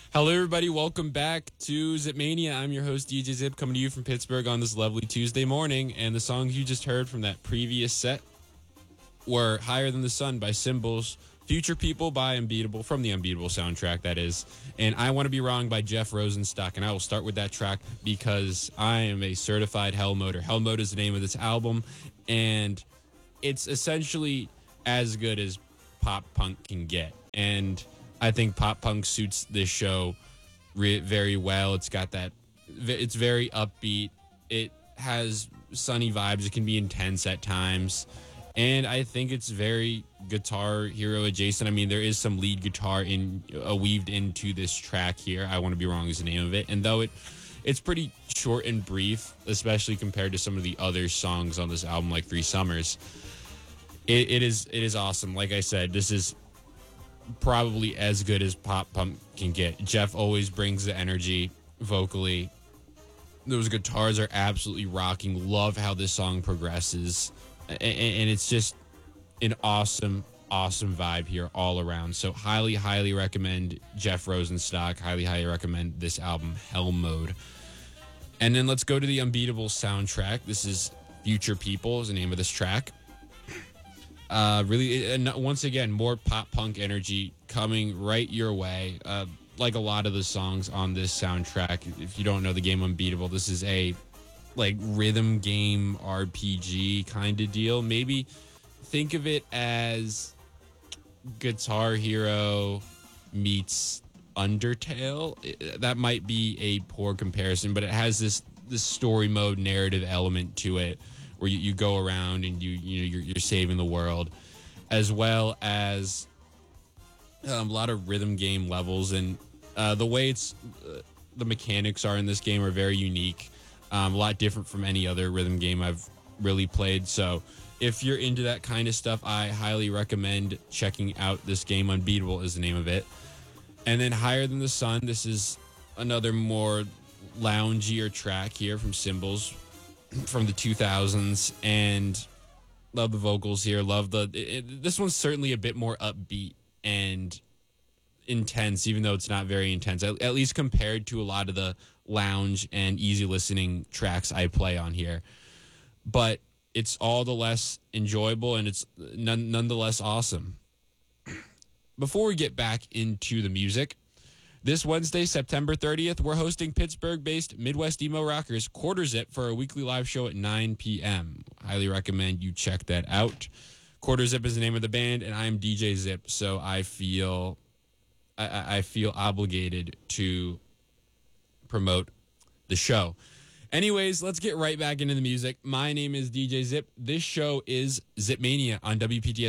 Hello, everybody. Welcome back to Zipmania. I'm your host, DJ Zip, coming to you from Pittsburgh on this lovely Tuesday morning. And the songs you just heard from that previous set were Higher Than the Sun by Symbols, Future People by Unbeatable, from the Unbeatable soundtrack, that is, and I Want to Be Wrong by Jeff Rosenstock. And I will start with that track because I am a certified Hell Moder. Hell Mode is the name of this album, and it's essentially as good as pop punk can get. And I think pop punk suits this show very well. It's got that, it's very upbeat. It has sunny vibes. It can be intense at times. And I think it's very Guitar Hero adjacent. I mean, there is some lead guitar weaved into this track here. I Want to Be Wrong is the name of it. And though it's pretty short and brief, especially compared to some of the other songs on this album, like Three Summers, it is awesome. Like I said, this is probably as good as pop punk can get. Jeff always brings the energy vocally. Those guitars are absolutely rocking. Love how this song progresses. And it's just an awesome vibe here all around. So highly recommend Jeff Rosenstock. Highly recommend this album, Hell Mode. And then let's go to the Unbeatable soundtrack. This is Future People is the name of this track. Really, and once again, more pop punk energy coming right your way. Like a lot of the songs on this soundtrack. If you don't know the game Unbeatable, this is a like rhythm game RPG kind of deal. Maybe think of it as Guitar Hero meets Undertale. That might be a poor comparison, but it has this story mode narrative element to it, where you go around and you're saving the world, as well as a lot of rhythm game levels. And the way the mechanics are in this game are very unique, a lot different from any other rhythm game I've really played. So if you're into that kind of stuff, I highly recommend checking out this game. Unbeatable is the name of it. And then Higher Than the Sun, this is another more loungier track here from Symbols from the 2000s, and love the vocals here. Love this one's certainly a bit more upbeat and intense, even though it's not very intense, at least compared to a lot of the lounge and easy listening tracks I play on here. But it's all the less enjoyable, and it's nonetheless awesome. Before we get back into the music, this Wednesday, September 30th, we're hosting Pittsburgh-based Midwest Emo Rockers Quarter Zip for a weekly live show at 9 p.m. Highly recommend you check that out. Quarter Zip is the name of the band, and I am DJ Zip, so I feel obligated to promote the show. Anyways, let's get right back into the music. My name is DJ Zip. This show is Zipmania on WPTS